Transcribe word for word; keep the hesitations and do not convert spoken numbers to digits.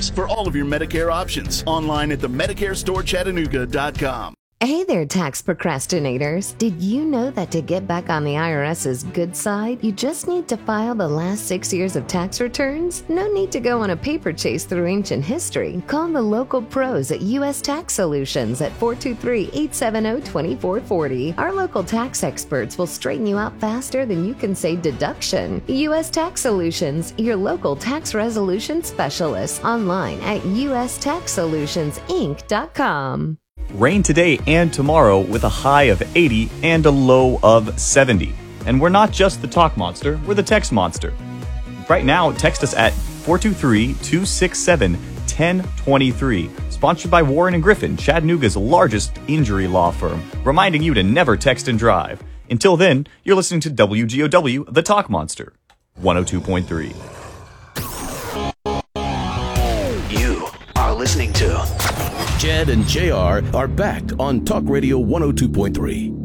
stores for all of your Medicare options. Online at the Medicare Store Chattanooga dot com. Hey there, tax procrastinators. Did you know that to get back on the IRS's good side, you just need to file the last six years of tax returns? No need to go on a paper chase through ancient history. Call the local pros at U S Tax Solutions at four two three, eight seven zero, two four four zero. Our local tax experts will straighten you out faster than you can say deduction. U S Tax Solutions, your local tax resolution specialist. Online at U S tax solutions inc dot com. Rain today and tomorrow with a high of eighty and a low of seventy. And we're not just the talk monster, we're the text monster. Right now, text us at four two three, two six seven, one zero two three. Sponsored by Warren and Griffin, Chattanooga's largest injury law firm, reminding you to never text and drive. Until then, you're listening to W G O W, the talk monster, one oh two point three. You are listening to Chad and J R are back on Talk Radio one oh two point three.